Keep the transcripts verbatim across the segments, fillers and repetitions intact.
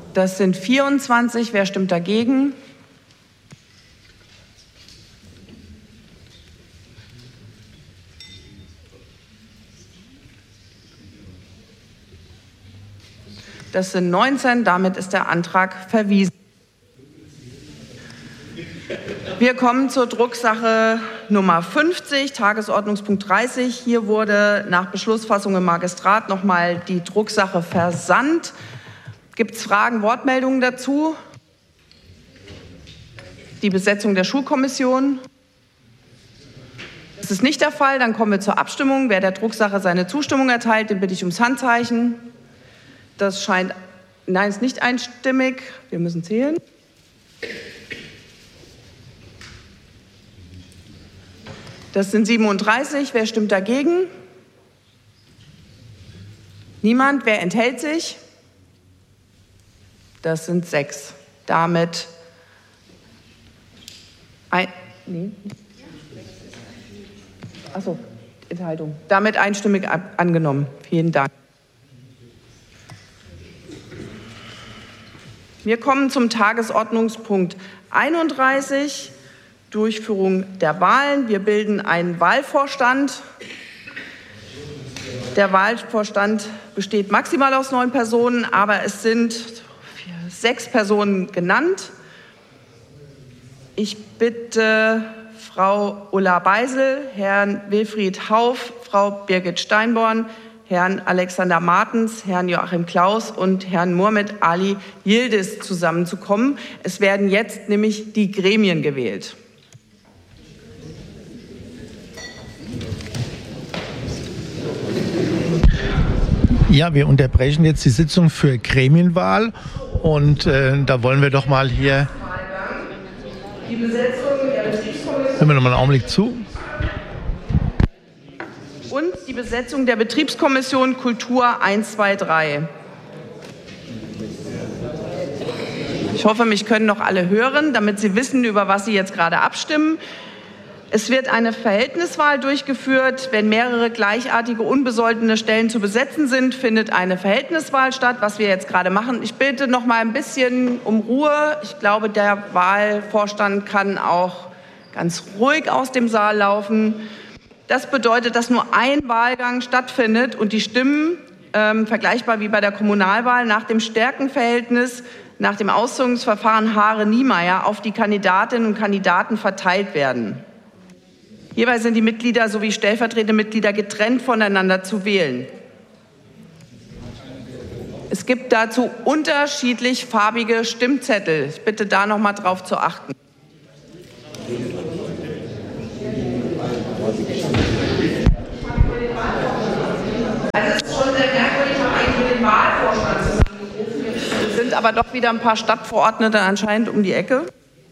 Das sind vierundzwanzig. Wer stimmt dagegen? Das sind neunzehn. Damit ist der Antrag verwiesen. Wir kommen zur Drucksache Nummer fünfzig, Tagesordnungspunkt dreißig. Hier wurde nach Beschlussfassung im Magistrat nochmal die Drucksache versandt. Gibt es Fragen, Wortmeldungen dazu? Die Besetzung der Schulkommission? Das ist nicht der Fall. Dann kommen wir zur Abstimmung. Wer der Drucksache seine Zustimmung erteilt, den bitte ich ums Handzeichen. Das scheint, nein, ist nicht einstimmig. Wir müssen zählen. Das sind siebenunddreißig. Wer stimmt dagegen? Niemand. Wer enthält sich? Das sind sechs. Damit ein, nee. Achso, Enthaltung. Damit einstimmig ab, angenommen. Vielen Dank. Wir kommen zum Tagesordnungspunkt einunddreißig. Durchführung der Wahlen. Wir bilden einen Wahlvorstand. Der Wahlvorstand besteht maximal aus neun Personen, aber es sind vier, sechs Personen genannt. Ich bitte Frau Ulla Beisel, Herrn Wilfried Hauff, Frau Birgit Steinborn, Herrn Alexander Martens, Herrn Joachim Klaus und Herrn Muhammad Ali Yildiz zusammenzukommen. Es werden jetzt nämlich die Gremien gewählt. Ja, wir unterbrechen jetzt die Sitzung für Gremienwahl und äh, da wollen wir doch mal hier. Die Besetzung der Betriebskommission. Hören wir noch mal einen Augenblick zu. Und die Besetzung der Betriebskommission Kultur eins, zwei, drei. Ich hoffe, mich können noch alle hören, damit Sie wissen, über was Sie jetzt gerade abstimmen. Es wird eine Verhältniswahl durchgeführt. Wenn mehrere gleichartige, unbesoldene Stellen zu besetzen sind, findet eine Verhältniswahl statt, was wir jetzt gerade machen. Ich bitte noch mal ein bisschen um Ruhe. Ich glaube, der Wahlvorstand kann auch ganz ruhig aus dem Saal laufen. Das bedeutet, dass nur ein Wahlgang stattfindet und die Stimmen, ähm, vergleichbar wie bei der Kommunalwahl, nach dem Stärkenverhältnis, nach dem Auszogungsverfahren Haare-Niemeyer auf die Kandidatinnen und Kandidaten verteilt werden. Hierbei sind die Mitglieder sowie stellvertretende Mitglieder getrennt voneinander zu wählen. Es gibt dazu unterschiedlich farbige Stimmzettel. Ich bitte da noch mal drauf zu achten. Also es ist schon sehr merkwürdig, ich habe eigentlich den Wahlvorstand zusammengerufen. Es sind aber doch wieder ein paar Stadtverordnete anscheinend um die Ecke.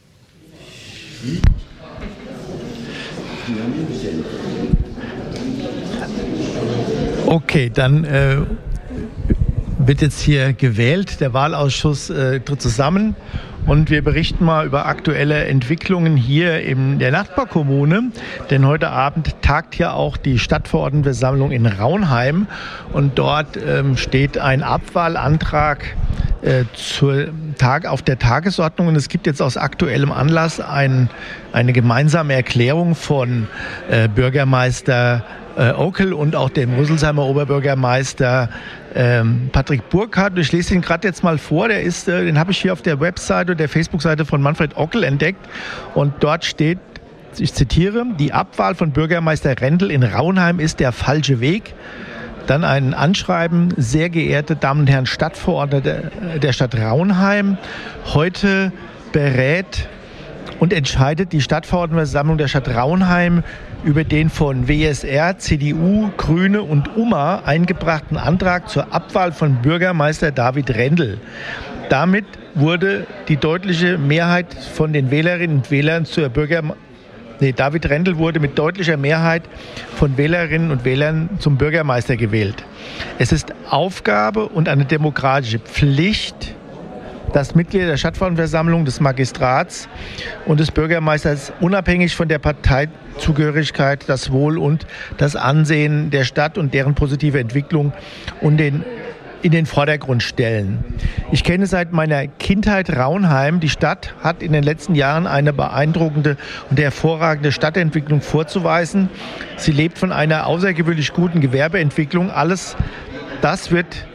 Okay, dann äh, wird jetzt hier gewählt. Der Wahlausschuss äh, tritt zusammen und wir berichten mal über aktuelle Entwicklungen hier in der Nachbarkommune. Denn heute Abend tagt hier auch die Stadtverordnetenversammlung in Raunheim und dort ähm, steht ein Abwahlantrag äh, zur Tag, auf der Tagesordnung. Und es gibt jetzt aus aktuellem Anlass ein, eine gemeinsame Erklärung von äh, Bürgermeister Äh, Ockel und auch dem Rüsselsheimer Oberbürgermeister ähm, Patrick Burkhardt. Ich lese ihn gerade jetzt mal vor. Der ist, äh, den habe ich hier auf der Webseite, der Facebook-Seite von Manfred Ockel entdeckt. Und dort steht, ich zitiere, die Abwahl von Bürgermeister Rendel in Raunheim ist der falsche Weg. Dann ein Anschreiben, sehr geehrte Damen und Herren Stadtverordnete der Stadt Raunheim. Heute berät und entscheidet die Stadtverordnetenversammlung der Stadt Raunheim über den von W S R, C D U, Grüne und U M A eingebrachten Antrag zur Abwahl von Bürgermeister David Rendel. Damit wurde die deutliche Mehrheit von den Wählerinnen und Wählern zur Bürgermeister Nee, David Rendel wurde mit deutlicher Mehrheit von Wählerinnen und Wählern zum Bürgermeister gewählt. Es ist Aufgabe und eine demokratische Pflicht, dass Mitglieder der Stadtverordnetenversammlung, des Magistrats und des Bürgermeisters unabhängig von der Parteizugehörigkeit das Wohl und das Ansehen der Stadt und deren positive Entwicklung und den in den Vordergrund stellen. Ich kenne seit meiner Kindheit Raunheim. Die Stadt hat in den letzten Jahren eine beeindruckende und hervorragende Stadtentwicklung vorzuweisen. Sie lebt von einer außergewöhnlich guten Gewerbeentwicklung. Alles das wird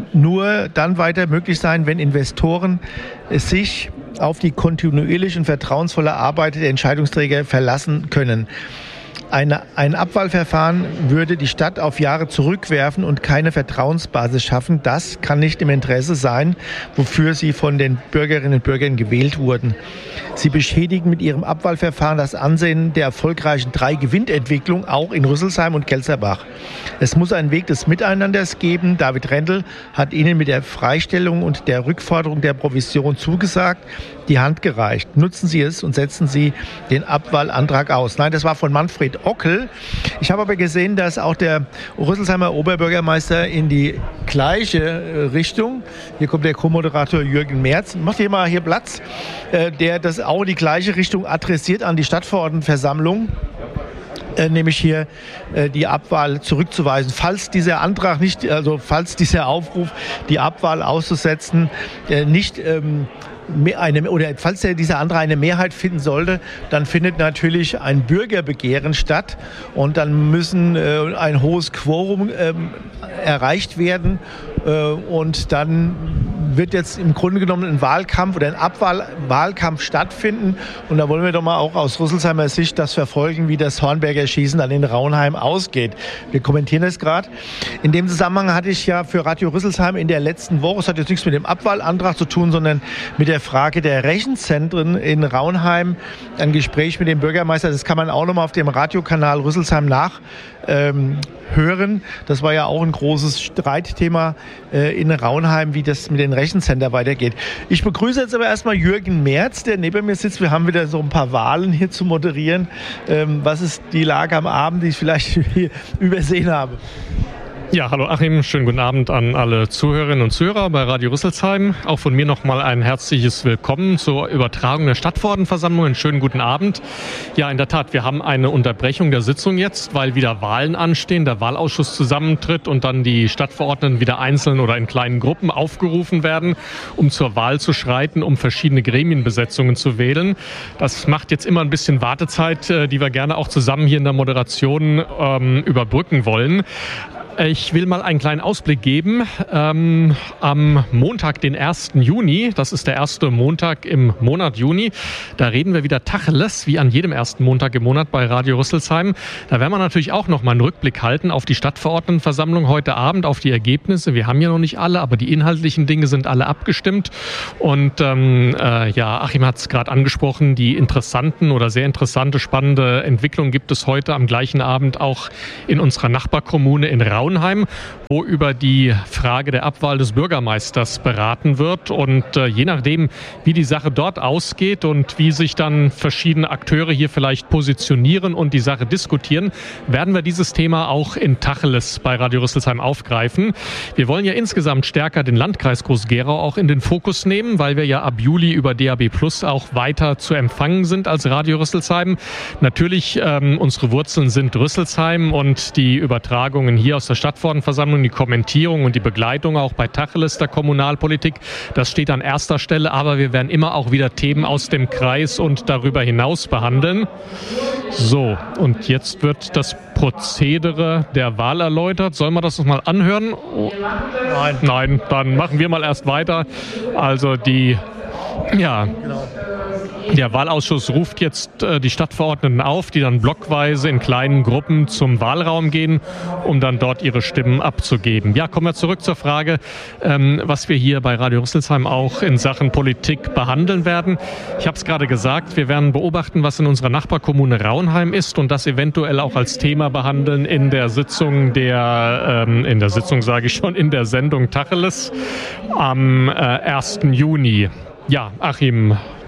nur dann weiter möglich sein, wenn Investoren sich auf die kontinuierliche und vertrauensvolle Arbeit der Entscheidungsträger verlassen können. Eine, ein Abwahlverfahren würde die Stadt auf Jahre zurückwerfen und keine Vertrauensbasis schaffen. Das kann nicht im Interesse sein, wofür sie von den Bürgerinnen und Bürgern gewählt wurden. Sie beschädigen mit ihrem Abwahlverfahren das Ansehen der erfolgreichen Drei-Gewinn-Entwicklung auch in Rüsselsheim und Kelzerbach. Es muss einen Weg des Miteinanders geben. David Rendel hat Ihnen mit der Freistellung und der Rückforderung der Provision zugesagt, die Hand gereicht. Nutzen Sie es und setzen Sie den Abwahlantrag aus. Nein, das war von Manfred Ockel. Ich habe aber gesehen, dass auch der Rüsselsheimer Oberbürgermeister in die gleiche Richtung, hier kommt der Co-Moderator Jürgen Merz, macht hier mal hier Platz, der das auch in die gleiche Richtung adressiert an die Stadtverordnetenversammlung. Äh, nämlich hier äh, die Abwahl zurückzuweisen. Falls dieser Antrag nicht, also falls dieser Aufruf, die Abwahl auszusetzen, äh, nicht ähm, eine, oder falls der, dieser Antrag eine Mehrheit finden sollte, dann findet natürlich ein Bürgerbegehren statt und dann müssen äh, ein hohes Quorum äh, erreicht werden äh, und dann wird jetzt im Grunde genommen ein Wahlkampf oder ein Abwahlwahlkampf stattfinden. Und da wollen wir doch mal auch aus Rüsselsheimer Sicht das verfolgen, wie das Hornberger Schießen dann in Raunheim ausgeht. Wir kommentieren das gerade. In dem Zusammenhang hatte ich ja für Radio Rüsselsheim in der letzten Woche, es hat jetzt nichts mit dem Abwahlantrag zu tun, sondern mit der Frage der Rechenzentren in Raunheim, ein Gespräch mit dem Bürgermeister. Das kann man auch nochmal auf dem Radiokanal Rüsselsheim nach ähm, hören. Das war ja auch ein großes Streitthema äh, in Raunheim, wie das mit den Rechenzentren weitergeht. Ich begrüße jetzt aber erstmal Jürgen Merz, der neben mir sitzt. Wir haben wieder so ein paar Wahlen hier zu moderieren. Ähm, was ist die Lage am Abend, die ich vielleicht hier übersehen habe? Ja, hallo Achim, schönen guten Abend an alle Zuhörerinnen und Zuhörer bei Radio Rüsselsheim. Auch von mir nochmal ein herzliches Willkommen zur Übertragung der Stadtverordnetenversammlung. Einen schönen guten Abend. Ja, in der Tat, wir haben eine Unterbrechung der Sitzung jetzt, weil wieder Wahlen anstehen, der Wahlausschuss zusammentritt und dann die Stadtverordneten wieder einzeln oder in kleinen Gruppen aufgerufen werden, um zur Wahl zu schreiten, um verschiedene Gremienbesetzungen zu wählen. Das macht jetzt immer ein bisschen Wartezeit, die wir gerne auch zusammen hier in der Moderation ähm, überbrücken wollen. Ich will mal einen kleinen Ausblick geben. Ähm, am Montag, den ersten Juni, das ist der erste Montag im Monat Juni, da reden wir wieder Tacheles, wie an jedem ersten Montag im Monat bei Radio Rüsselsheim. Da werden wir natürlich auch noch mal einen Rückblick halten auf die Stadtverordnetenversammlung heute Abend, auf die Ergebnisse. Wir haben ja noch nicht alle, aber die inhaltlichen Dinge sind alle abgestimmt. Und ähm, äh, ja, Achim hat es gerade angesprochen, die interessanten oder sehr interessante, spannende Entwicklung gibt es heute am gleichen Abend auch in unserer Nachbarkommune in Raunheim, wo über die Frage der Abwahl des Bürgermeisters beraten wird. Und äh, je nachdem, wie die Sache dort ausgeht und wie sich dann verschiedene Akteure hier vielleicht positionieren und die Sache diskutieren, werden wir dieses Thema auch in Tacheles bei Radio Rüsselsheim aufgreifen. Wir wollen ja insgesamt stärker den Landkreis Groß-Gerau auch in den Fokus nehmen, weil wir ja ab Juli über D A B Plus auch weiter zu empfangen sind als Radio Rüsselsheim. Natürlich, ähm, unsere Wurzeln sind Rüsselsheim und die Übertragungen hier aus der Stadtverordnetenversammlung, die Kommentierung und die Begleitung auch bei Tacheles der Kommunalpolitik, das steht an erster Stelle, aber wir werden immer auch wieder Themen aus dem Kreis und darüber hinaus behandeln. So, und jetzt wird das Prozedere der Wahl erläutert. Sollen wir das noch mal anhören? Oh. Nein. Nein, dann machen wir mal erst weiter. Also die, ja... Genau. Der Wahlausschuss ruft jetzt äh, die Stadtverordneten auf, die dann blockweise in kleinen Gruppen zum Wahlraum gehen, um dann dort ihre Stimmen abzugeben. Ja, kommen wir zurück zur Frage, ähm, was wir hier bei Radio Rüsselsheim auch in Sachen Politik behandeln werden. Ich habe es gerade gesagt, wir werden beobachten, was in unserer Nachbarkommune Raunheim ist und das eventuell auch als Thema behandeln in der Sitzung der, ähm, in der Sitzung sage ich schon, in der Sendung Tacheles am äh, ersten Juni. Ja, Achim,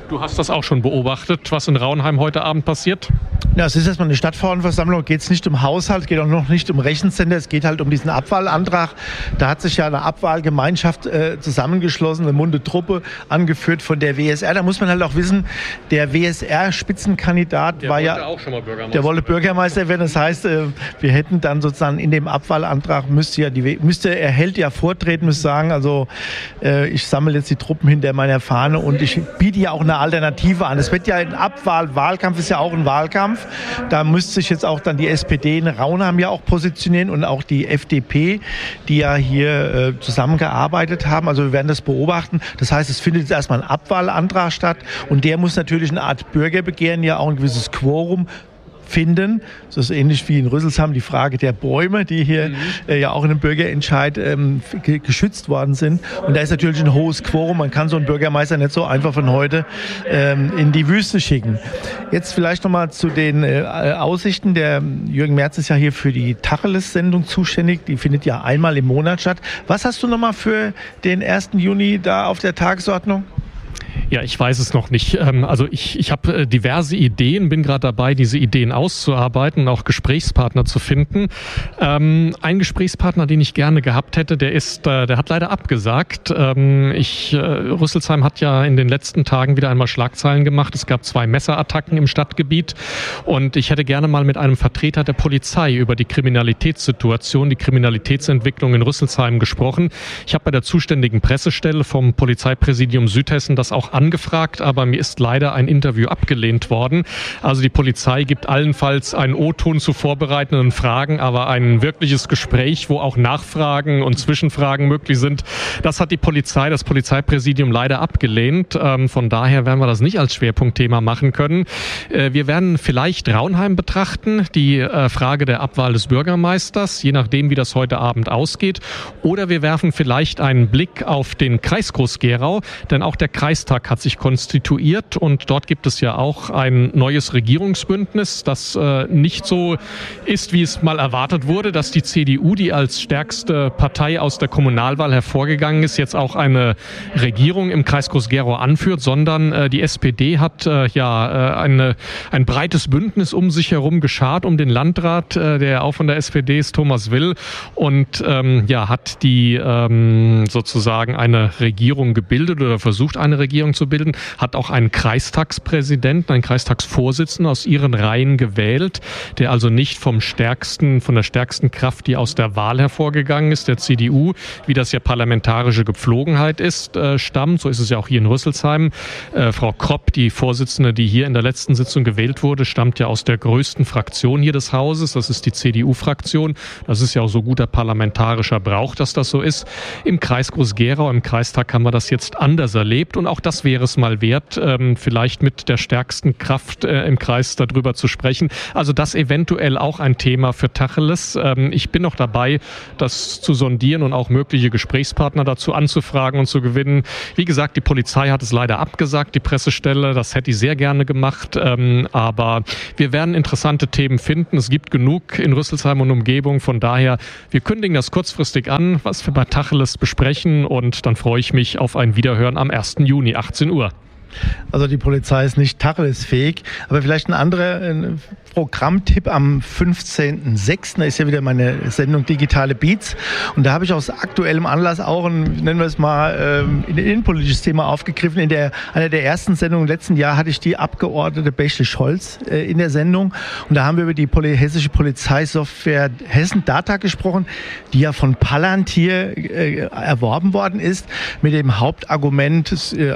Du hast das auch schon beobachtet, was in Raunheim heute Abend passiert? Ja, es ist erstmal eine Stadtverordnetenversammlung, geht es nicht um Haushalt, geht auch noch nicht um Rechencenter, es geht halt um diesen Abwahlantrag. Da hat sich ja eine Abwahlgemeinschaft äh, zusammengeschlossen, eine munde Truppe, angeführt von der W S R. Da muss man halt auch wissen, der W S R-Spitzenkandidat war ja, auch schon mal Bürgermeister der wollte Bürgermeister werden. Das heißt, äh, wir hätten dann sozusagen in dem Abwahlantrag, müsste ja die, müsste, er hält ja vortreten, müsste sagen, also äh, ich sammle jetzt die Truppen hinter meiner Fahne und ich biete ja auch eine Alternative an. Es wird ja ein Abwahl, Wahlkampf ist ja auch ein Wahlkampf. Da müsste sich jetzt auch dann die S P D in Raunheim ja auch positionieren und auch die F D P, die ja hier äh, zusammengearbeitet haben. Also wir werden das beobachten. Das heißt, es findet jetzt erstmal ein Abwahlantrag statt und der muss natürlich eine Art Bürgerbegehren, ja auch ein gewisses Quorum finden. Das ist ähnlich wie in Rüsselsheim die Frage der Bäume, die hier mhm. äh, ja auch in einem Bürgerentscheid ähm, ge- geschützt worden sind. Und da ist natürlich ein hohes Quorum. Man kann so einen Bürgermeister nicht so einfach von heute ähm, in die Wüste schicken. Jetzt vielleicht nochmal zu den äh, Aussichten. Der Jürgen Merz ist ja hier für die Tacheles-Sendung zuständig. Die findet ja einmal im Monat statt. Was hast du nochmal für den ersten Juni da auf der Tagesordnung? Ja, ich weiß es noch nicht. Also ich, ich habe diverse Ideen, bin gerade dabei, diese Ideen auszuarbeiten und auch Gesprächspartner zu finden. Ähm, ein Gesprächspartner, den ich gerne gehabt hätte, der ist, der hat leider abgesagt. Ähm, ich, Rüsselsheim hat ja in den letzten Tagen wieder einmal Schlagzeilen gemacht. Es gab zwei Messerattacken im Stadtgebiet und ich hätte gerne mal mit einem Vertreter der Polizei über die Kriminalitätssituation, die Kriminalitätsentwicklung in Rüsselsheim gesprochen. Ich habe bei der zuständigen Pressestelle vom Polizeipräsidium Südhessen das auch angefragt, aber mir ist leider ein Interview abgelehnt worden. Also die Polizei gibt allenfalls einen O-Ton zu vorbereitenden Fragen, aber ein wirkliches Gespräch, wo auch Nachfragen und Zwischenfragen möglich sind, das hat die Polizei, das Polizeipräsidium leider abgelehnt. Ähm, von daher werden wir das nicht als Schwerpunktthema machen können. Äh, wir werden vielleicht Raunheim betrachten, die äh, Frage der Abwahl des Bürgermeisters, je nachdem, wie das heute Abend ausgeht. Oder wir werfen vielleicht einen Blick auf den Kreis Groß-Gerau, denn auch der Kreistag hat sich konstituiert und dort gibt es ja auch ein neues Regierungsbündnis, das äh, nicht so ist, wie es mal erwartet wurde, dass die C D U, die als stärkste Partei aus der Kommunalwahl hervorgegangen ist, jetzt auch eine Regierung im Kreis Groß-Gerau anführt, sondern äh, die S P D hat äh, ja äh, eine, ein breites Bündnis um sich herum geschart, um den Landrat, äh, der auch von der S P D ist, Thomas Will, und ähm, ja, hat die ähm, sozusagen eine Regierung gebildet oder versucht, eine Regierung zu bilden, hat auch einen Kreistagspräsidenten, einen Kreistagsvorsitzenden aus ihren Reihen gewählt, der also nicht vom stärksten, von der stärksten Kraft, die aus der Wahl hervorgegangen ist, der C D U, wie das ja parlamentarische Gepflogenheit ist, äh, stammt. So ist es ja auch hier in Rüsselsheim. Äh, Frau Kropp, die Vorsitzende, die hier in der letzten Sitzung gewählt wurde, stammt ja aus der größten Fraktion hier des Hauses. Das ist die C D U-Fraktion. Das ist ja auch so guter parlamentarischer Brauch, dass das so ist. Im Kreis Groß-Gerau, im Kreistag haben wir das jetzt anders erlebt und auch das wäre es mal wert, ähm, vielleicht mit der stärksten Kraft äh, im Kreis darüber zu sprechen. Also das eventuell auch ein Thema für Tacheles. Ähm, ich bin noch dabei, das zu sondieren und auch mögliche Gesprächspartner dazu anzufragen und zu gewinnen. Wie gesagt, die Polizei hat es leider abgesagt, die Pressestelle. Das hätte ich sehr gerne gemacht. Ähm, aber wir werden interessante Themen finden. Es gibt genug in Rüsselsheim und Umgebung. Von daher, wir kündigen das kurzfristig an, was wir bei Tacheles besprechen. Und dann freue ich mich auf ein Wiederhören am ersten Juni, achtzehn Uhr. Also die Polizei ist nicht tacheles-fähig, aber vielleicht ein anderer äh, Programmtipp am fünfzehnten sechsten Da ist ja wieder meine Sendung Digitale Beats und da habe ich aus aktuellem Anlass auch ein, nennen wir es mal, ähm, ein innenpolitisches Thema aufgegriffen. In der, einer der ersten Sendungen im letzten Jahr hatte ich die Abgeordnete Bächle-Scholz äh, in der Sendung und da haben wir über die Poli- hessische Polizeisoftware Hessen Data gesprochen, die ja von Palantir äh, erworben worden ist mit dem Hauptargument, es, äh,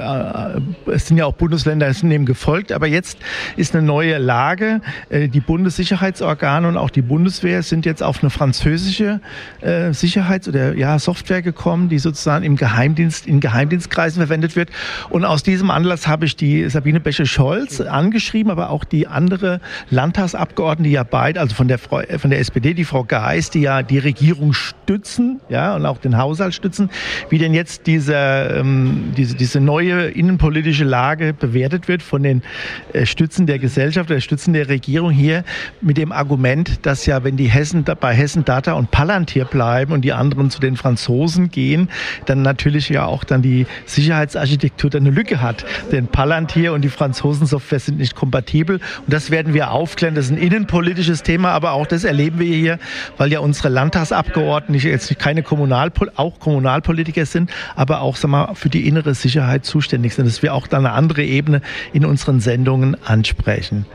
es sind ja auch Bundesländer, es sind dem gefolgt, aber jetzt ist eine neue Lage. Die Bundessicherheitsorgane und auch die Bundeswehr sind jetzt auf eine französische äh, Sicherheits- oder ja, Software gekommen, die sozusagen im Geheimdienst, in Geheimdienstkreisen verwendet wird. Und aus diesem Anlass habe ich die Sabine Bächle-Scholz angeschrieben, aber auch die andere Landtagsabgeordnete, die ja beide, also von der Frau, von der S P D, die Frau Geis, die ja die Regierung stützen, ja, und auch den Haushalt stützen, wie denn jetzt diese, ähm, diese, diese neue innenpolitische Lage bewertet wird von den äh, Stützen der Gesellschaft, der Stützen der Regierung hier mit dem Argument, dass ja, wenn die Hessen bei Hessen Data und Palantir bleiben und die anderen zu den Franzosen gehen, dann natürlich ja auch dann die Sicherheitsarchitektur dann eine Lücke hat. Denn Palantir und die Franzosen-Software sind nicht kompatibel. Und das werden wir aufklären. Das ist ein innenpolitisches Thema, aber auch das erleben wir hier, weil ja unsere Landtagsabgeordneten jetzt keine Kommunalpol- auch Kommunalpolitiker sind, aber auch, sag mal, für die innere Sicherheit zuständig sind, dass wir auch da eine andere Ebene in unseren Sendungen ansprechen.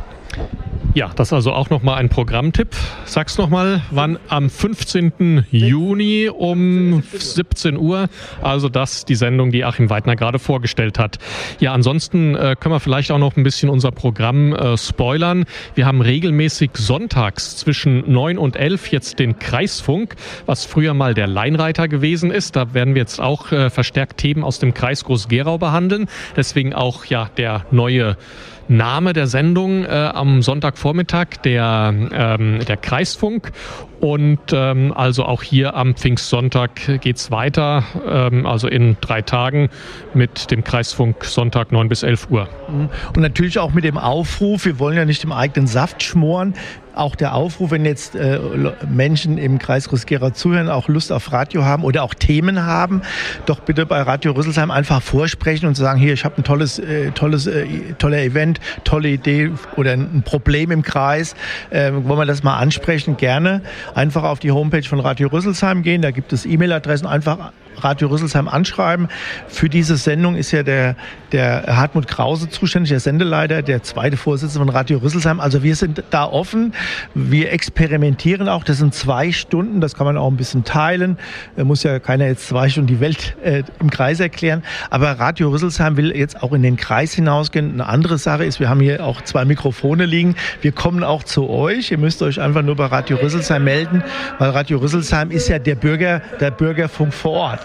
Ja, das ist also auch nochmal ein Programmtipp. Sag's nochmal, wann am fünfzehnten Juni um siebzehn Uhr, also das die Sendung, die Achim Weidner gerade vorgestellt hat. Ja, ansonsten äh, können wir vielleicht auch noch ein bisschen unser Programm äh, spoilern. Wir haben regelmäßig sonntags zwischen neun und elf jetzt den Kreisfunk, was früher mal der Leinreiter gewesen ist. Da werden wir jetzt auch äh, verstärkt Themen aus dem Kreis Groß-Gerau behandeln. Deswegen auch ja der neue Name der Sendung äh, am Sonntagvormittag, der, ähm, der Kreisfunk. Und ähm, also auch hier am Pfingstsonntag geht's weiter, ähm, also in drei Tagen mit dem Kreisfunk Sonntag neun bis elf Uhr. Und natürlich auch mit dem Aufruf, wir wollen ja nicht im eigenen Saft schmoren. Auch der Aufruf, wenn jetzt äh, Menschen im Kreis Groß-Gerau zuhören, auch Lust auf Radio haben oder auch Themen haben, doch bitte bei Radio Rüsselsheim einfach vorsprechen und sagen, hier, ich habe ein tolles, äh, tolles, äh, toller Event, tolle Idee oder ein Problem im Kreis. Äh, wollen wir das mal ansprechen? Gerne. Einfach auf die Homepage von Radio Rüsselsheim gehen, da gibt es E-Mail-Adressen, einfach Radio Rüsselsheim anschreiben. Für diese Sendung ist ja der, der Hartmut Krause zuständig, der Sendeleiter, der zweite Vorsitzende von Radio Rüsselsheim. Also wir sind da offen, wir experimentieren auch. Das sind zwei Stunden, das kann man auch ein bisschen teilen. Da muss ja keiner jetzt zwei Stunden die Welt äh, im Kreis erklären. Aber Radio Rüsselsheim will jetzt auch in den Kreis hinausgehen. Eine andere Sache ist, wir haben hier auch zwei Mikrofone liegen. Wir kommen auch zu euch. Ihr müsst euch einfach nur bei Radio Rüsselsheim melden, weil Radio Rüsselsheim ist ja der Bürger, der Bürgerfunk vor Ort.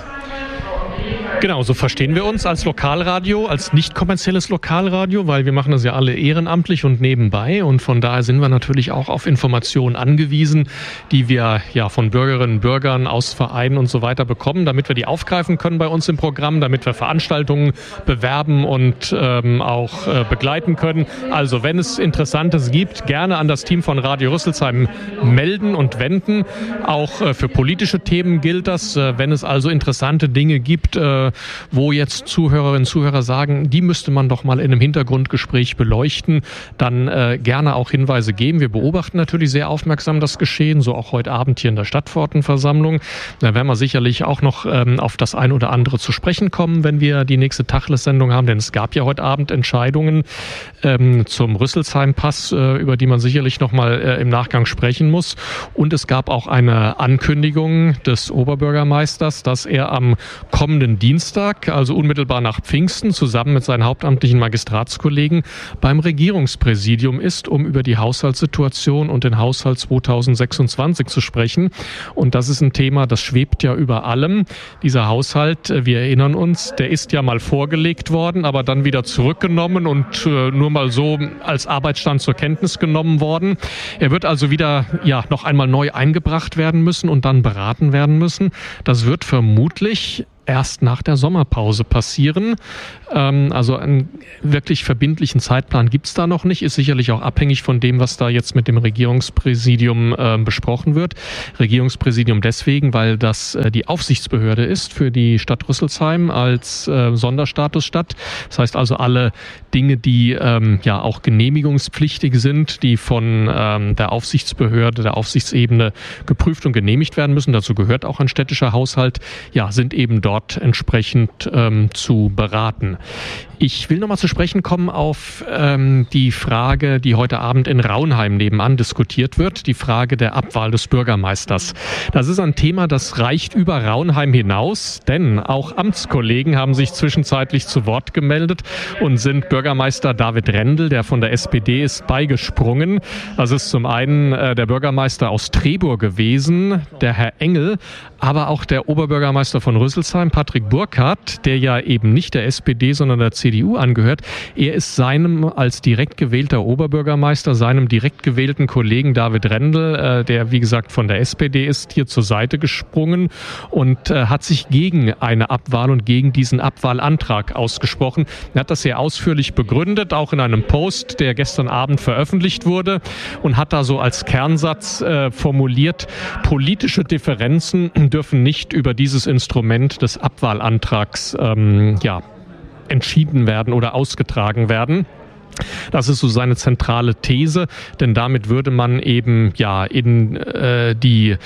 Genau, so verstehen wir uns als Lokalradio, als nicht kommerzielles Lokalradio, weil wir machen das ja alle ehrenamtlich und nebenbei und von daher sind wir natürlich auch auf Informationen angewiesen, die wir ja von Bürgerinnen und Bürgern aus Vereinen und so weiter bekommen, damit wir die aufgreifen können bei uns im Programm, damit wir Veranstaltungen bewerben und ähm, auch äh, begleiten können. Also wenn es Interessantes gibt, gerne an das Team von Radio Rüsselsheim melden und wenden. Auch äh, für politische Themen gilt das, äh, wenn es also interessante Dinge gibt, äh, wo jetzt Zuhörerinnen und Zuhörer sagen, die müsste man doch mal in einem Hintergrundgespräch beleuchten, dann äh, gerne auch Hinweise geben. Wir beobachten natürlich sehr aufmerksam das Geschehen, so auch heute Abend hier in der Stadtpfortenversammlung. Da werden wir sicherlich auch noch ähm, auf das ein oder andere zu sprechen kommen, wenn wir die nächste Tacheles-Sendung haben, denn es gab ja heute Abend Entscheidungen ähm, zum Rüsselsheim-Pass, äh, über die man sicherlich noch mal äh, im Nachgang sprechen muss. Und es gab auch eine Ankündigung des Oberbürgermeisters, dass er am kommenden Dienstag, also unmittelbar nach Pfingsten, zusammen mit seinen hauptamtlichen Magistratskollegen beim Regierungspräsidium ist, um über die Haushaltssituation und den Haushalt zweitausendsechsundzwanzig zu sprechen. Und das ist ein Thema, das schwebt ja über allem. Dieser Haushalt, wir erinnern uns, der ist ja mal vorgelegt worden, aber dann wieder zurückgenommen und äh, nur mal so als Arbeitsstand zur Kenntnis genommen worden. Er wird also wieder ja noch einmal neu eingebracht werden müssen und dann beraten werden müssen. Das wird vermutlich erst nach der Sommerpause passieren. Ähm, also einen wirklich verbindlichen Zeitplan gibt es da noch nicht. Ist sicherlich auch abhängig von dem, was da jetzt mit dem Regierungspräsidium äh, besprochen wird. Regierungspräsidium deswegen, weil das äh, die Aufsichtsbehörde ist für die Stadt Rüsselsheim als äh, Sonderstatusstadt. Das heißt also alle Dinge, die ähm, ja auch genehmigungspflichtig sind, die von ähm, der Aufsichtsbehörde, der Aufsichtsebene geprüft und genehmigt werden müssen. Dazu gehört auch ein städtischer Haushalt. Ja, sind eben dort entsprechend ähm, zu beraten. Ich will nochmal zu sprechen kommen auf ähm, die Frage, die heute Abend in Raunheim nebenan diskutiert wird, die Frage der Abwahl des Bürgermeisters. Das ist ein Thema, das reicht über Raunheim hinaus, denn auch Amtskollegen haben sich zwischenzeitlich zu Wort gemeldet und sind Bürgermeister David Rendel, der von der S P D ist, beigesprungen. Das ist zum einen äh, der Bürgermeister aus Trebur gewesen, der Herr Engel, aber auch der Oberbürgermeister von Rüsselsheim, Patrick Burkhardt, der ja eben nicht der S P D, sondern der C D U D U angehört. Er ist seinem als direkt gewählter Oberbürgermeister, seinem direkt gewählten Kollegen David Rendel, äh, der wie gesagt von der S P D ist, hier zur Seite gesprungen und äh, hat sich gegen eine Abwahl und gegen diesen Abwahlantrag ausgesprochen. Er hat das sehr ausführlich begründet, auch in einem Post, der gestern Abend veröffentlicht wurde, und hat da so als Kernsatz äh, formuliert, politische Differenzen dürfen nicht über dieses Instrument des Abwahlantrags ähm, ja, entschieden werden oder ausgetragen werden. Das ist so seine zentrale These, denn damit würde man eben ja in äh, die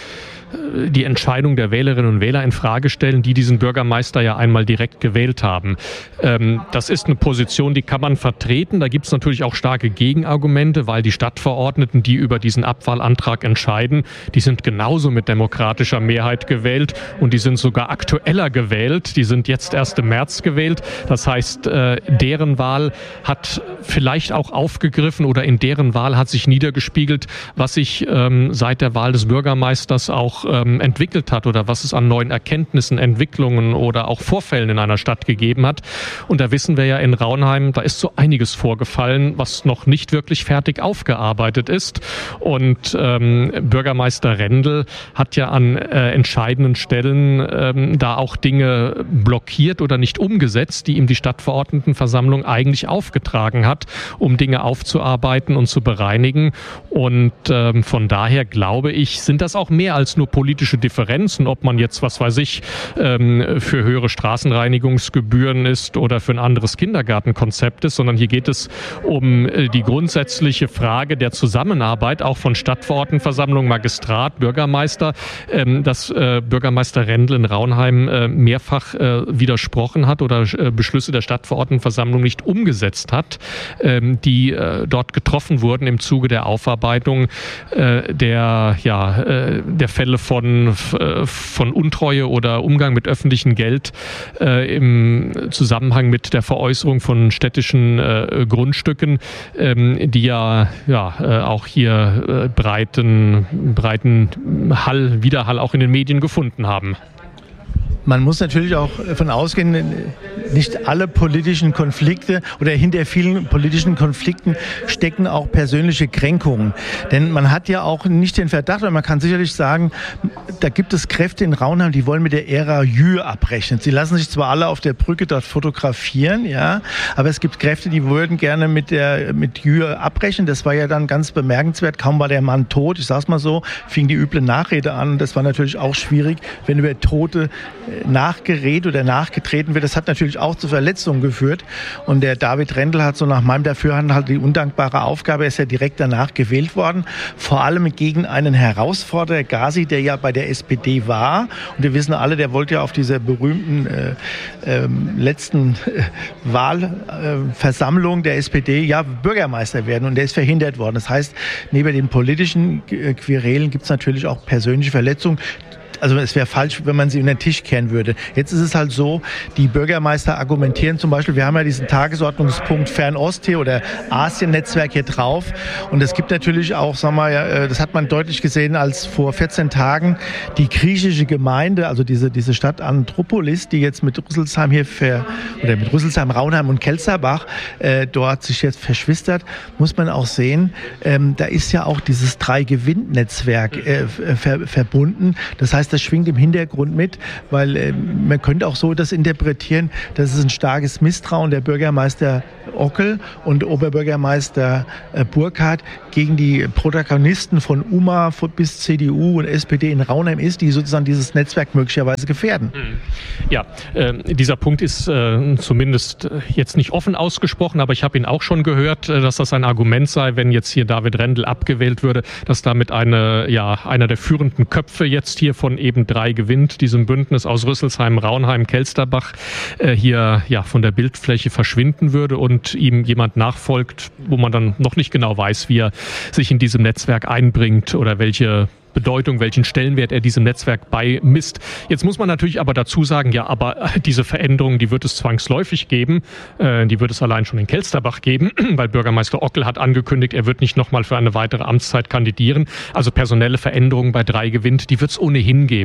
die Entscheidung der Wählerinnen und Wähler in Frage stellen, die diesen Bürgermeister ja einmal direkt gewählt haben. Ähm, das ist eine Position, die kann man vertreten. Da gibt es natürlich auch starke Gegenargumente, weil die Stadtverordneten, die über diesen Abwahlantrag entscheiden, die sind genauso mit demokratischer Mehrheit gewählt und die sind sogar aktueller gewählt. Die sind jetzt erst im März gewählt. Das heißt, äh, deren Wahl hat vielleicht auch aufgegriffen oder in deren Wahl hat sich niedergespiegelt, was sich ähm, seit der Wahl des Bürgermeisters auch ähm, entwickelt hat oder was es an neuen Erkenntnissen, Entwicklungen oder auch Vorfällen in einer Stadt gegeben hat. Und da wissen wir ja in Raunheim, da ist so einiges vorgefallen, was noch nicht wirklich fertig aufgearbeitet ist. Und ähm, Bürgermeister Rendel hat ja an äh, entscheidenden Stellen ähm, da auch Dinge blockiert oder nicht umgesetzt, die ihm die Stadtverordnetenversammlung eigentlich aufgetragen hat, um Dinge aufzuarbeiten und zu bereinigen. Und ähm, von daher glaube ich, sind das auch mehr als nur politische Differenzen, ob man jetzt, was weiß ich, ähm, für höhere Straßenreinigungsgebühren ist oder für ein anderes Kindergartenkonzept ist, sondern hier geht es um äh, die grundsätzliche Frage der Zusammenarbeit, auch von Stadtverordnetenversammlung, Magistrat, Bürgermeister, ähm, dass äh, Bürgermeister Rendel in Raunheim äh, mehrfach äh, widersprochen hat oder äh, Beschlüsse der Stadtverordnetenversammlung nicht umgesetzt hat, ähm, die äh, dort getroffen wurden im Zuge der Aufarbeitung äh, der, ja, äh, der Fälle von, von Untreue oder Umgang mit öffentlichem Geld äh, im Zusammenhang mit der Veräußerung von städtischen äh, Grundstücken, ähm, die ja, ja äh, auch hier äh, breiten, breiten Hall, Widerhall auch in den Medien gefunden haben. Man muss natürlich auch davon ausgehen, nicht alle politischen Konflikte oder hinter vielen politischen Konflikten stecken auch persönliche Kränkungen. Denn man hat ja auch nicht den Verdacht, oder man kann sicherlich sagen, da gibt es Kräfte in Raunheim, die wollen mit der Ära Jü abrechnen. Sie lassen sich zwar alle auf der Brücke dort fotografieren, ja, aber es gibt Kräfte, die würden gerne mit der mit Jü abrechnen. Das war ja dann ganz bemerkenswert. Kaum war der Mann tot, ich sag's mal so, fing die üble Nachrede an. Das war natürlich auch schwierig, wenn über Tote nachgeredet oder nachgetreten wird. Das hat natürlich auch zu Verletzungen geführt. Und der David Rendel hat so nach meinem Dafürhalten halt die undankbare Aufgabe, er ist ja direkt danach gewählt worden, vor allem gegen einen Herausforderer, Gazi, der ja bei der S P D war. Und wir wissen alle, der wollte ja auf dieser berühmten äh, äh, letzten äh, Wahlversammlung äh, der S P D ja Bürgermeister werden. Und der ist verhindert worden. Das heißt, neben den politischen äh, Querelen gibt es natürlich auch persönliche Verletzungen. Also es wäre falsch, wenn man sie unter den Tisch kehren würde. Jetzt ist es halt so, die Bürgermeister argumentieren zum Beispiel, wir haben ja diesen Tagesordnungspunkt Fernost hier oder Asien-Netzwerk hier drauf. Und es gibt natürlich auch, sagen wir mal, das hat man deutlich gesehen, als vor vierzehn Tagen die griechische Gemeinde, also diese, diese Stadt Anthropolis, die jetzt mit Rüsselsheim hier, für, oder mit Rüsselsheim, Raunheim und Kelsterbach äh, dort sich jetzt verschwistert, muss man auch sehen, ähm, da ist ja auch dieses Drei-Gewinn-Netzwerk äh, ver, verbunden. Das heißt, das schwingt im Hintergrund mit, weil äh, man könnte auch so das interpretieren, dass es ein starkes Misstrauen der Bürgermeister Ockel und Oberbürgermeister äh, Burkhardt gegen die Protagonisten von U M A bis C D U und S P D in Raunheim ist, die sozusagen dieses Netzwerk möglicherweise gefährden. Ja, äh, dieser Punkt ist äh, zumindest jetzt nicht offen ausgesprochen, aber ich habe ihn auch schon gehört, äh, dass das ein Argument sei, wenn jetzt hier David Rendel abgewählt würde, dass damit eine, ja, einer der führenden Köpfe jetzt hier von eben drei gewinnt, diesem Bündnis aus Rüsselsheim, Raunheim, Kelsterbach, äh, hier ja von der Bildfläche verschwinden würde und ihm jemand nachfolgt, wo man dann noch nicht genau weiß, wie er sich in diesem Netzwerk einbringt oder welche Bedeutung, welchen Stellenwert er diesem Netzwerk beimisst. Jetzt muss man natürlich aber dazu sagen, ja, aber diese Veränderung, die wird es zwangsläufig geben. Äh, die wird es allein schon in Kelsterbach geben, weil Bürgermeister Ockel hat angekündigt, er wird nicht nochmal für eine weitere Amtszeit kandidieren. Also personelle Veränderungen bei drei gewinnt, die wird es ohnehin geben.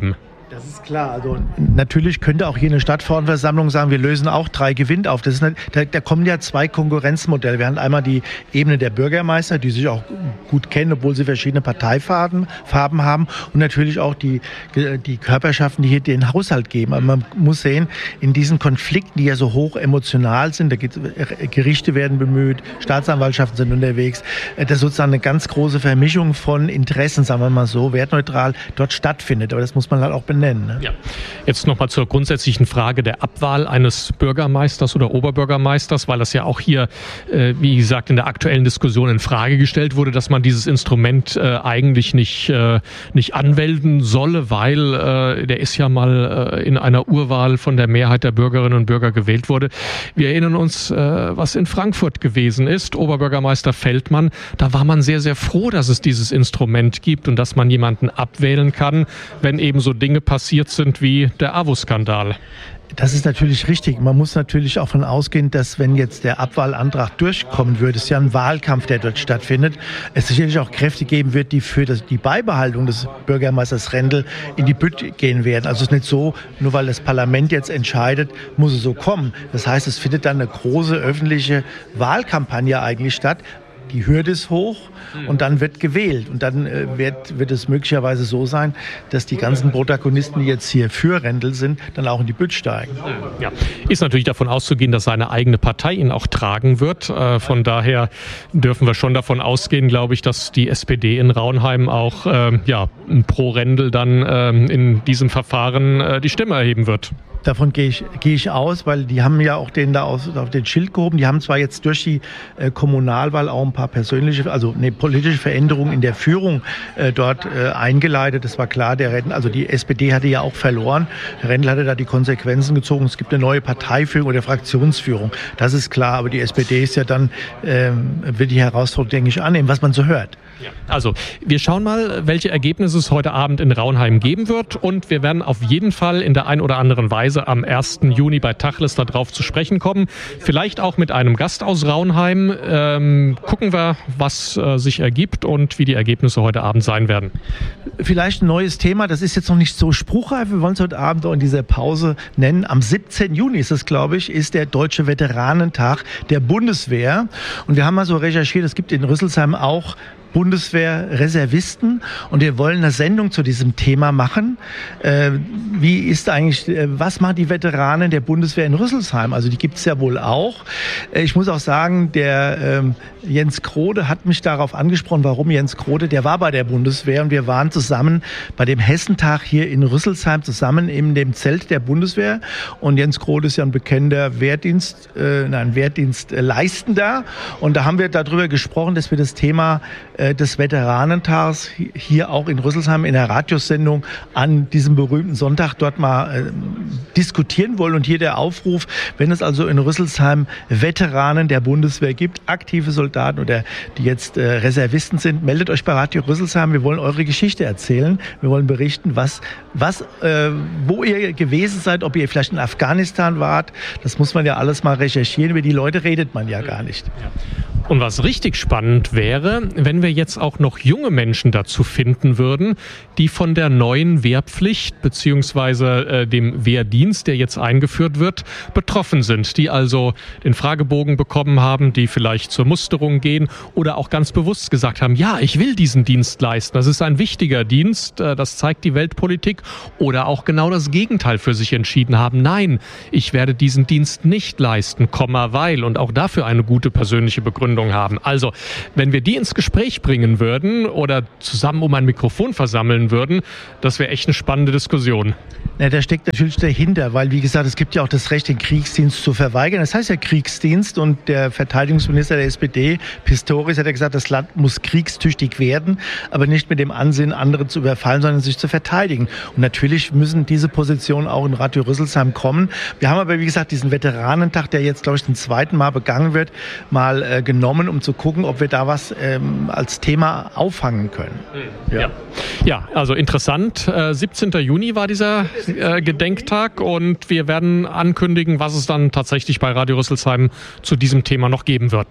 Das ist klar. Also natürlich könnte auch hier eine Stadtverordnetenversammlung sagen, wir lösen auch drei Gewinn auf. Das ist eine, da, da kommen ja zwei Konkurrenzmodelle. Wir haben einmal die Ebene der Bürgermeister, die sich auch gut kennen, obwohl sie verschiedene Parteifarben Farben haben. Und natürlich auch die, die Körperschaften, die hier den Haushalt geben. Aber man muss sehen, in diesen Konflikten, die ja so hoch emotional sind, da geht, Gerichte werden bemüht, Staatsanwaltschaften sind unterwegs, dass sozusagen eine ganz große Vermischung von Interessen, sagen wir mal so, wertneutral dort stattfindet. Aber das muss man halt auch benennen. Ne? Ja. Jetzt nochmal zur grundsätzlichen Frage der Abwahl eines Bürgermeisters oder Oberbürgermeisters, weil das ja auch hier, äh, wie gesagt, in der aktuellen Diskussion in Frage gestellt wurde, dass man dieses Instrument äh, eigentlich nicht, äh, nicht anwenden solle, weil äh, der ist ja mal äh, in einer Urwahl von der Mehrheit der Bürgerinnen und Bürger gewählt wurde. Wir erinnern uns, äh, was in Frankfurt gewesen ist, Oberbürgermeister Feldmann. Da war man sehr, sehr froh, dass es dieses Instrument gibt und dass man jemanden abwählen kann, wenn eben so Dinge passiert sind wie der A W O-Skandal. Das ist natürlich richtig. Man muss natürlich auch davon ausgehen, dass wenn jetzt der Abwahlantrag durchkommen würde, es ist ja ein Wahlkampf, der dort stattfindet, es sicherlich auch Kräfte geben wird, die für das, die Beibehaltung des Bürgermeisters Rendel in die Bütt gehen werden. Also es ist nicht so, nur weil das Parlament jetzt entscheidet, muss es so kommen. Das heißt, es findet dann eine große öffentliche Wahlkampagne eigentlich statt. Die Hürde ist hoch und dann wird gewählt. Und dann äh, wird, wird es möglicherweise so sein, dass die ganzen Protagonisten, die jetzt hier für Rendel sind, dann auch in die Bütt steigen. Ja, ist natürlich davon auszugehen, dass seine eigene Partei ihn auch tragen wird. Äh, von daher dürfen wir schon davon ausgehen, glaube ich, dass die S P D in Raunheim auch äh, ja, pro Rendel dann äh, in diesem Verfahren äh, die Stimme erheben wird. Davon gehe ich, gehe ich aus, weil die haben ja auch den da aus, auf den Schild gehoben. Die haben zwar jetzt durch die äh, Kommunalwahl auch ein paar persönliche, also eine politische Veränderungen in der Führung äh, dort äh, eingeleitet. Das war klar, der Rendel, also die S P D hatte ja auch verloren. Der Rendel hatte da die Konsequenzen gezogen. Es gibt eine neue Parteiführung oder Fraktionsführung. Das ist klar, aber die S P D ist ja dann, äh, will die Herausforderung, denke ich, annehmen, was man so hört. Ja. Also, wir schauen mal, welche Ergebnisse es heute Abend in Raunheim geben wird und wir werden auf jeden Fall in der ein oder anderen Weise am ersten Juni bei Tacheles darauf zu sprechen kommen. Vielleicht auch mit einem Gast aus Raunheim. Ähm, gucken wir, was äh, sich ergibt und wie die Ergebnisse heute Abend sein werden. Vielleicht ein neues Thema, das ist jetzt noch nicht so spruchreif. Wir wollen es heute Abend auch in dieser Pause nennen. Am siebzehnten Juni ist es, glaube ich, ist der Deutsche Veteranentag der Bundeswehr. Und wir haben mal so recherchiert, es gibt in Rüsselsheim auch Bundeswehr-Reservisten und wir wollen eine Sendung zu diesem Thema machen. Äh, wie ist eigentlich, äh, was machen die Veteranen der Bundeswehr in Rüsselsheim? Also die gibt es ja wohl auch. Äh, ich muss auch sagen, der äh, Jens Krode hat mich darauf angesprochen, warum Jens Krode, der war bei der Bundeswehr und wir waren zusammen bei dem Hessentag hier in Rüsselsheim zusammen in dem Zelt der Bundeswehr und Jens Krode ist ja ein bekannter Wehrdienst, äh, nein, Wehrdienstleistender und da haben wir darüber gesprochen, dass wir das Thema äh, des Veteranentags hier auch in Rüsselsheim in der Radiosendung an diesem berühmten Sonntag dort mal äh, diskutieren wollen. Und hier der Aufruf, wenn es also in Rüsselsheim Veteranen der Bundeswehr gibt, aktive Soldaten oder die jetzt äh, Reservisten sind, meldet euch bei Radio Rüsselsheim. Wir wollen eure Geschichte erzählen. Wir wollen berichten, was, was, äh, wo ihr gewesen seid, ob ihr vielleicht in Afghanistan wart. Das muss man ja alles mal recherchieren. Über die Leute redet man ja gar nicht. Ja. Und was richtig spannend wäre, wenn wir jetzt auch noch junge Menschen dazu finden würden, die von der neuen Wehrpflicht beziehungsweise äh, dem Wehrdienst, der jetzt eingeführt wird, betroffen sind, die also den Fragebogen bekommen haben, die vielleicht zur Musterung gehen oder auch ganz bewusst gesagt haben, ja, ich will diesen Dienst leisten, das ist ein wichtiger Dienst, äh, das zeigt die Weltpolitik, oder auch genau das Gegenteil für sich entschieden haben, nein, ich werde diesen Dienst nicht leisten, Komma, weil, und auch dafür eine gute persönliche Begründung haben. Also, wenn wir die ins Gespräch bringen würden oder zusammen um ein Mikrofon versammeln würden, das wäre echt eine spannende Diskussion. Ja, da steckt natürlich dahinter, weil, wie gesagt, es gibt ja auch das Recht, den Kriegsdienst zu verweigern. Das heißt ja Kriegsdienst und der Verteidigungsminister der S P D, Pistorius, hat ja gesagt, das Land muss kriegstüchtig werden, aber nicht mit dem Ansinnen, andere zu überfallen, sondern sich zu verteidigen. Und natürlich müssen diese Positionen auch in Radio Rüsselsheim kommen. Wir haben aber, wie gesagt, diesen Veteranentag, der jetzt, glaube ich, zum zweiten Mal begangen wird, mal äh, genommen, um zu gucken, ob wir da was ähm, als Thema auffangen können. Ja, ja. ja also interessant. Äh, siebzehnten Juni war dieser äh, Gedenktag und wir werden ankündigen, was es dann tatsächlich bei Radio Rüsselsheim zu diesem Thema noch geben wird.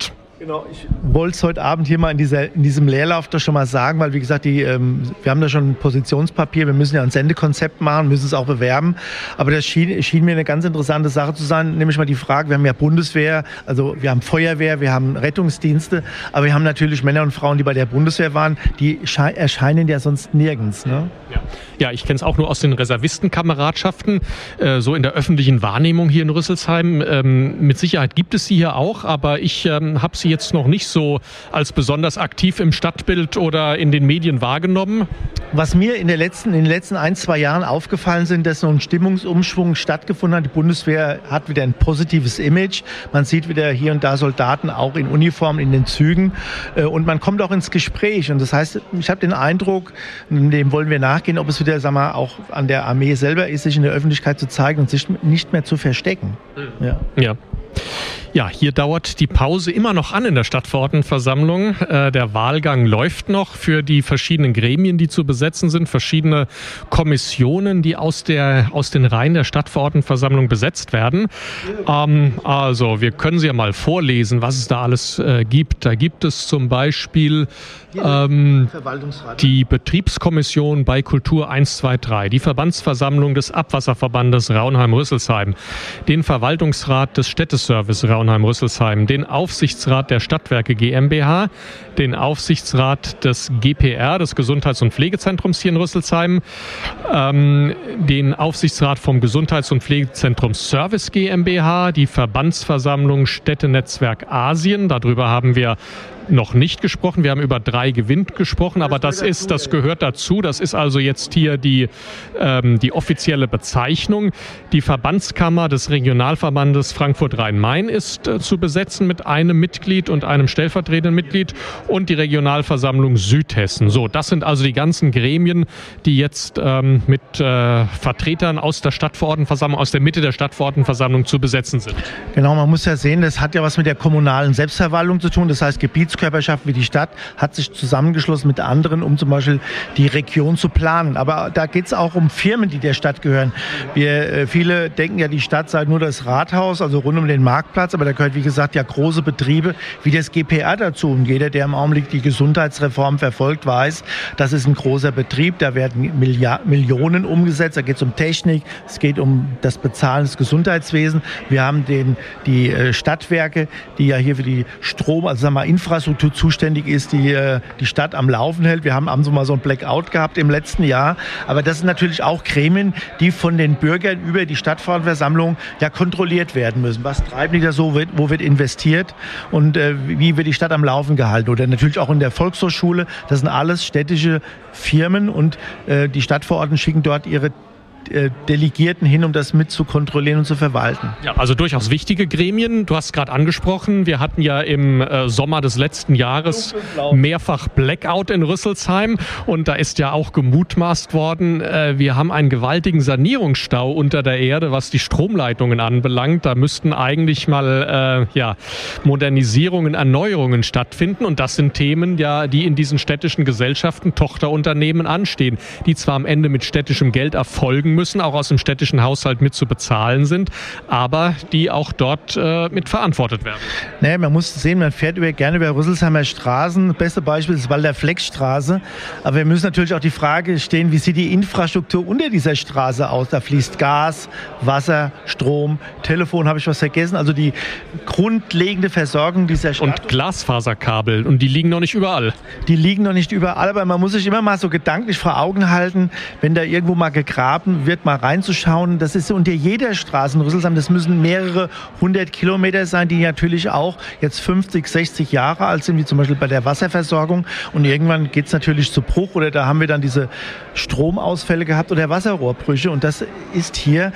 Genau, ich wollte es heute Abend hier mal in, dieser, in diesem Leerlauf doch schon mal sagen, weil wie gesagt, die, ähm, wir haben da schon ein Positionspapier, wir müssen ja ein Sendekonzept machen, müssen es auch bewerben, aber das schien, schien mir eine ganz interessante Sache zu sein, nämlich mal die Frage, wir haben ja Bundeswehr, also wir haben Feuerwehr, wir haben Rettungsdienste, aber wir haben natürlich Männer und Frauen, die bei der Bundeswehr waren, die sche- erscheinen ja sonst nirgends. Ne? Ja. Ja, ich kenne es auch nur aus den Reservistenkameradschaften, äh, so in der öffentlichen Wahrnehmung hier in Rüsselsheim. Ähm, mit Sicherheit gibt es sie hier auch, aber ich ähm, habe sie jetzt noch nicht so als besonders aktiv im Stadtbild oder in den Medien wahrgenommen. Was mir in, der letzten, in den letzten ein, zwei Jahren aufgefallen sind, dass so ein Stimmungsumschwung stattgefunden hat. Die Bundeswehr hat wieder ein positives Image. Man sieht wieder hier und da Soldaten auch in Uniform in den Zügen und man kommt auch ins Gespräch. Und das heißt, ich habe den Eindruck, dem wollen wir nachgehen, ob es wieder, sagen wir, auch an der Armee selber ist, sich in der Öffentlichkeit zu zeigen und sich nicht mehr zu verstecken. Ja. Ja. Ja, hier dauert die Pause immer noch an in der Stadtverordnetenversammlung. Äh, der Wahlgang läuft noch für die verschiedenen Gremien, die zu besetzen sind, verschiedene Kommissionen, die aus der aus den Reihen der Stadtverordnetenversammlung besetzt werden. Ähm, also, wir können sie ja mal vorlesen, was es da alles äh, gibt. Da gibt es zum Beispiel ähm, die Betriebskommission bei Kultur eins, zwei, drei, die Verbandsversammlung des Abwasserverbandes Raunheim-Rüsselsheim, den Verwaltungsrat des Städteservice Raunheim-Rüsselsheim, den Aufsichtsrat der Stadtwerke GmbH, den Aufsichtsrat des G P R, des Gesundheits- und Pflegezentrums hier in Rüsselsheim, ähm, den Aufsichtsrat vom Gesundheits- und Pflegezentrum Service GmbH, die Verbandsversammlung Städtenetzwerk Asien, darüber haben wir noch nicht gesprochen. Wir haben über drei Gewinnt gesprochen, aber das ist, das gehört dazu. Das ist also jetzt hier die, ähm, die offizielle Bezeichnung. Die Verbandskammer des Regionalverbandes Frankfurt-Rhein-Main ist äh, zu besetzen mit einem Mitglied und einem stellvertretenden Mitglied und die Regionalversammlung Südhessen. So, das sind also die ganzen Gremien, die jetzt ähm, mit äh, Vertretern aus der Stadtverordnetenversammlung, aus der Mitte der Stadtverordnetenversammlung zu besetzen sind. Genau, man muss ja sehen, das hat ja was mit der kommunalen Selbstverwaltung zu tun. Das heißt, Gebiets Körperschaft wie die Stadt hat sich zusammengeschlossen mit anderen, um zum Beispiel die Region zu planen. Aber da geht es auch um Firmen, die der Stadt gehören. Wir, äh, viele denken ja, die Stadt sei nur das Rathaus, also rund um den Marktplatz, aber da gehört, wie gesagt, ja große Betriebe wie das G P R dazu. Und jeder, der im Augenblick die Gesundheitsreform verfolgt, weiß, das ist ein großer Betrieb, da werden Milliard- Millionen umgesetzt, da geht es um Technik, es geht um das Bezahlen des Gesundheitswesens. Wir haben den, die äh, Stadtwerke, die ja hier für die Strom, also sagen wir mal, Infrastruktur zuständig ist, die die Stadt am Laufen hält. Wir haben also mal so ein Blackout gehabt im letzten Jahr. Aber das sind natürlich auch Gremien, die von den Bürgern über die Stadtverordnetenversammlung ja kontrolliert werden müssen. Was treiben die da so, wo wird investiert und äh, wie wird die Stadt am Laufen gehalten? Oder natürlich auch in der Volkshochschule. Das sind alles städtische Firmen und äh, die Stadtverordneten schicken dort ihre Delegierten hin, um das mit zu kontrollieren und zu verwalten. Ja, also durchaus wichtige Gremien. Du hast gerade angesprochen, wir hatten ja im äh, Sommer des letzten Jahres mehrfach Blackout in Rüsselsheim und da ist ja auch gemutmaßt worden, äh, wir haben einen gewaltigen Sanierungsstau unter der Erde, was die Stromleitungen anbelangt. Da müssten eigentlich mal äh, ja, Modernisierungen, Erneuerungen stattfinden und das sind Themen, ja, die in diesen städtischen Gesellschaften, Tochterunternehmen anstehen, die zwar am Ende mit städtischem Geld erfolgen müssen, auch aus dem städtischen Haushalt mit zu bezahlen sind, aber die auch dort äh, mit verantwortet werden. Naja, man muss sehen, man fährt über, gerne über Rüsselsheimer Straßen. Das beste Beispiel ist Walder-Fleck-Straße. Aber wir müssen natürlich auch die Frage stellen, wie sieht die Infrastruktur unter dieser Straße aus? Da fließt Gas, Wasser, Strom, Telefon, habe ich was vergessen? Also die grundlegende Versorgung dieser Stadt. Und Glasfaserkabel, und die liegen noch nicht überall. Die liegen noch nicht überall, aber man muss sich immer mal so gedanklich vor Augen halten, wenn da irgendwo mal gegraben wird, mal reinzuschauen. Das ist unter jeder Straße in Rüsselsheim. Das müssen mehrere hundert Kilometer sein, die natürlich auch jetzt fünfzig, sechzig Jahre alt sind, wie zum Beispiel bei der Wasserversorgung. Und irgendwann geht es natürlich zu Bruch oder da haben wir dann diese Stromausfälle gehabt oder Wasserrohrbrüche. Und das ist hier